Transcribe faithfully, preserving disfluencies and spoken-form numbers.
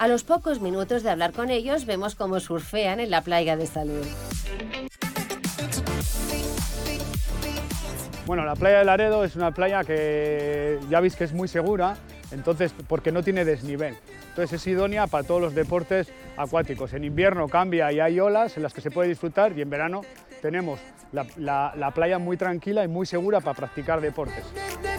A los pocos minutos de hablar con ellos, vemos cómo surfean en la playa de Salud. Bueno, la playa de Laredo es una playa que ya veis que es muy segura, entonces, porque no tiene desnivel. Entonces es idónea para todos los deportes acuáticos. En invierno cambia y hay olas en las que se puede disfrutar, y en verano tenemos la, la, la playa muy tranquila y muy segura para practicar deportes.